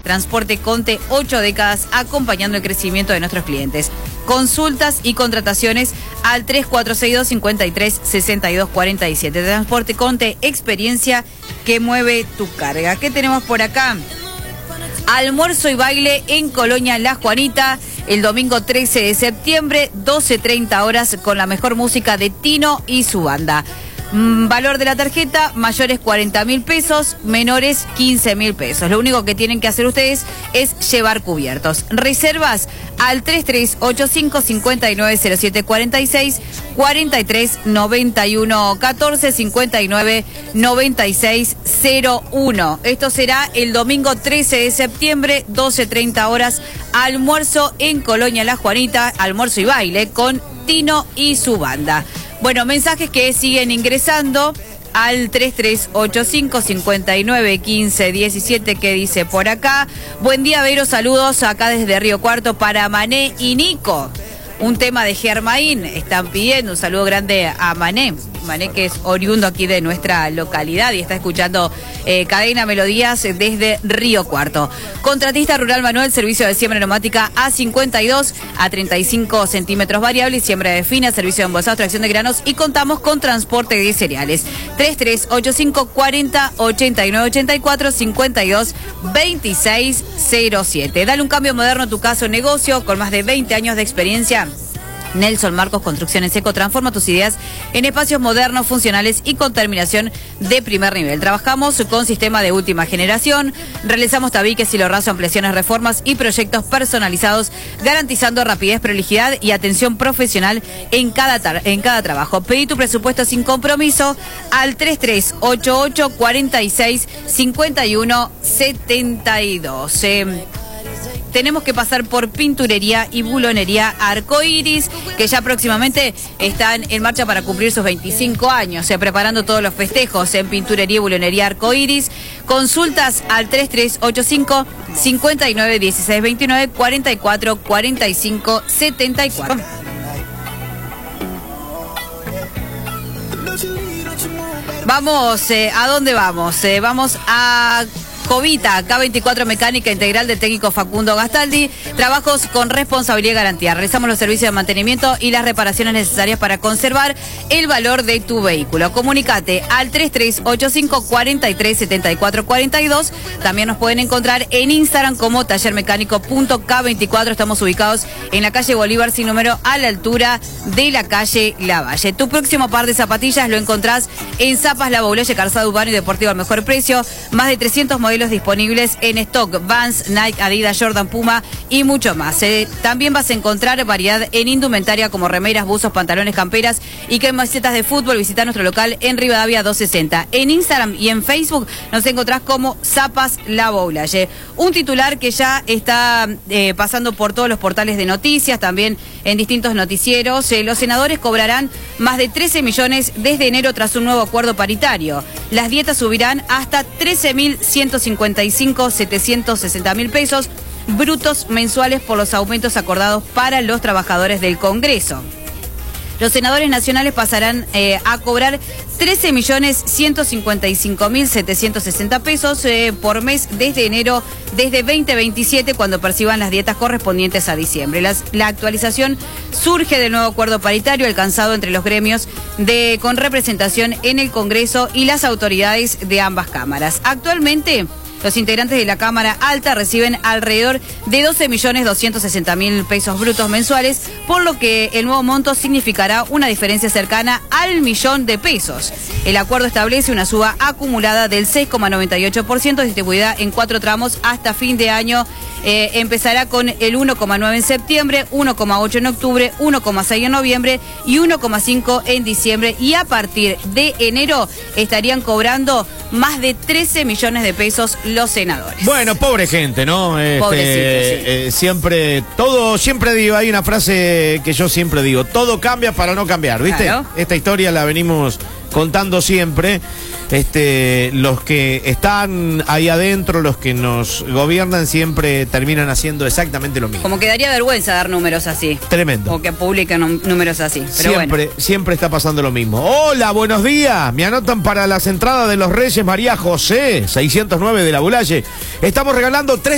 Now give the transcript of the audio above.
Transporte Conte, 8 décadas acompañando el crecimiento de nuestros clientes. Consultas y contrataciones al 3462-53-6247. Transporte Conte, experiencia que mueve tu carga. ¿Qué tenemos por acá? Almuerzo y baile en Colonia La Juanita, el domingo 13 de septiembre, 12:30 horas, con la mejor música de Tino y su banda. Valor de la tarjeta, mayores 40.000 pesos, menores 15.000 pesos. Lo único que tienen que hacer ustedes es llevar cubiertos. Reservas al 3385-590746, 439114-599601. Esto será el domingo 13 de septiembre, 12:30 horas, almuerzo en Colonia La Juanita, almuerzo y baile con Tino y su banda. Bueno, mensajes que siguen ingresando al 3385-591517, que dice por acá: buen día, Vero, saludos acá desde Río Cuarto para Mané y Nico. Un tema de Germain están pidiendo. Un saludo grande a Mané. Mané, que es oriundo aquí de nuestra localidad y está escuchando Cadena Melodías desde Río Cuarto. Contratista Rural Manuel, servicio de siembra neumática A52 a 35 centímetros variable y siembra de fina, servicio de embolsado, extracción de granos, y contamos con transporte de cereales. 3385-40-8984-52-2607. Dale un cambio moderno a tu casa o negocio con más de 20 años de experiencia. Nelson Marcos Construcciones Eco transforma tus ideas en espacios modernos, funcionales y con terminación de primer nivel. Trabajamos con sistema de última generación, realizamos tabiques, hilo raso, ampliaciones, reformas y proyectos personalizados, garantizando rapidez, prolijidad y atención profesional en cada trabajo. Pedí tu presupuesto sin compromiso al 3388-46-5172. Tenemos que pasar por Pinturería y Bulonería Arcoiris, que ya próximamente están en marcha para cumplir sus 25 años, preparando todos los festejos en Pinturería y Bulonería Arcoiris. Consultas al 3385-591629, 444574. Vamos, ¿a dónde vamos? Vamos a Covita, K24 Mecánica Integral del técnico Facundo Gastaldi. Trabajos con responsabilidad y garantía. Realizamos los servicios de mantenimiento y las reparaciones necesarias para conservar el valor de tu vehículo. Comunicate al 3385-437442. También nos pueden encontrar en Instagram como tallermecánico.k24. Estamos ubicados en la calle Bolívar sin número, a la altura de la calle Lavalle. Tu próximo par de zapatillas lo encontrás en Zapas La Baulalle, calzado urbano y deportivo al mejor precio. Más de 300 modelos disponibles en stock: Vans, Nike, Adidas, Jordan, Puma y mucho más. También vas a encontrar variedad en indumentaria como remeras, buzos, pantalones, camperas y camisetas de fútbol. Visita nuestro local en Rivadavia 260. En Instagram y en Facebook nos encontrás como Zapas La Baulalle. Un titular que ya está pasando por todos los portales de noticias, también en distintos noticieros. Los senadores cobrarán más de 13 millones desde enero tras un nuevo acuerdo paritario. Las dietas subirán hasta 13.155.760.000 pesos brutos mensuales por los aumentos acordados para los trabajadores del Congreso. Los senadores nacionales pasarán a cobrar 13.155.760 pesos por mes desde enero, desde 2027, cuando perciban las dietas correspondientes a diciembre. La actualización surge del nuevo acuerdo paritario alcanzado entre los gremios con representación en el Congreso y las autoridades de ambas cámaras. Actualmente, los integrantes de la Cámara Alta reciben alrededor de 12.260.000 pesos brutos mensuales, por lo que el nuevo monto significará una diferencia cercana al millón de pesos. El acuerdo establece una suba acumulada del 6,98%, distribuida en 4 tramos hasta fin de año. Empezará con el 1,9 en septiembre, 1,8 en octubre, 1,6 en noviembre y 1,5 en diciembre. Y a partir de enero estarían cobrando más de 13 millones de pesos los senadores. Bueno, pobre gente, ¿no? Pobrecito, sí. Siempre digo, hay una frase que yo siempre digo: todo cambia para no cambiar, ¿viste? Claro. Esta historia la venimos contando siempre. Los que están ahí adentro, los que nos gobiernan, siempre terminan haciendo exactamente lo mismo. Como que daría vergüenza dar números así. Tremendo. O que publiquen números así. Pero siempre está pasando lo mismo. Hola, buenos días. Me anotan para las entradas de los Reyes María José, 609 de la Bulalle. Estamos regalando 3